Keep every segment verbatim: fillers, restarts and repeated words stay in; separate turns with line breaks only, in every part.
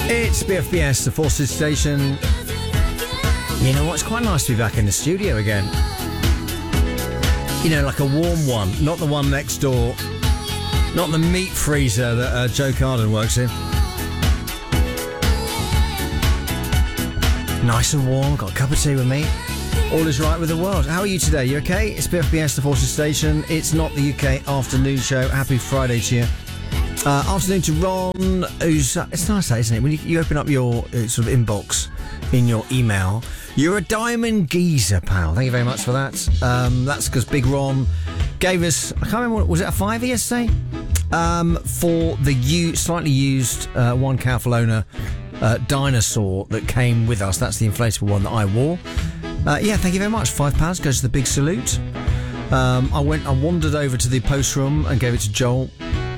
It's B F B S, the Forces Station. You know what? It's quite nice to be back in the studio again. You know, like a warm one, not the one next door, not the meat freezer that uh, Joe Carden works in. Nice and warm, got a cup of tea with me. All is right with the world. How are you today? You okay? It's B F B S, the Forces Station. It's not the U K afternoon show. Happy Friday to you. Uh, afternoon to Ron, who's... Uh, it's nice, that, isn't it? When you, you open up your uh, sort of inbox in your email, you're a diamond geezer, pal. Thank you very much for that. Um, that's because Big Ron gave us... I can't remember, what, was it a fiver yesterday? Um, for the u- slightly used uh, one Calphalona uh, dinosaur that came with us. That's the inflatable one that I wore. Uh, yeah, thank you very much. Five pounds goes to the big salute. Um, I went, I wandered over to the post room and gave it to Joel.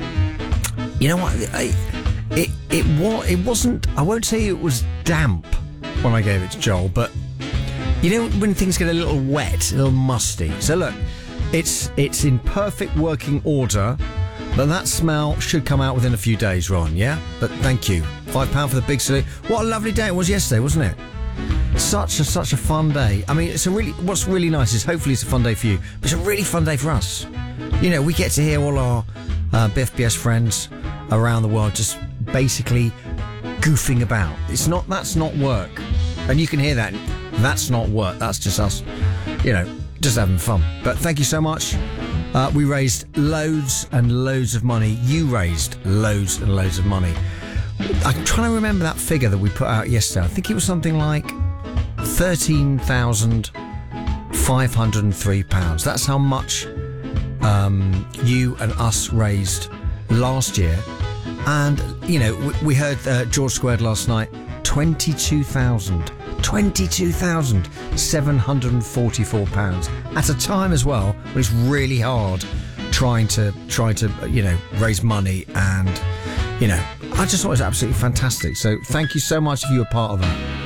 You know what? I, it it was it wasn't. I won't say it was damp when I gave it to Joel, but you know when things get a little wet, a little musty. So look, it's it's in perfect working order. But that smell should come out within a few days, Ron. Yeah. But thank you. Five pound for the big salute. What a lovely day it was yesterday, wasn't it? Such a such a fun day. I mean, it's a really. What's really nice is hopefully it's a fun day for you, but it's a really fun day for us. You know, we get to hear all our uh, B F B S friends around the world just basically goofing about. It's not, that's not work. And you can hear that. That's not work. That's just us, you know, just having fun. But thank you so much. Uh, we raised loads and loads of money. You raised loads and loads of money. I'm trying to remember that figure that we put out yesterday. I think it was something like thirteen thousand five hundred three pounds. That's how much um, you and us raised last year. And, you know, we, we heard uh, George Squared last night, twenty-two thousand, twenty-two thousand seven hundred forty-four pounds at a time as well when it's really hard trying to, trying to, you know, raise money. And, you know, I just thought it was absolutely fantastic. So thank you so much if you were part of that.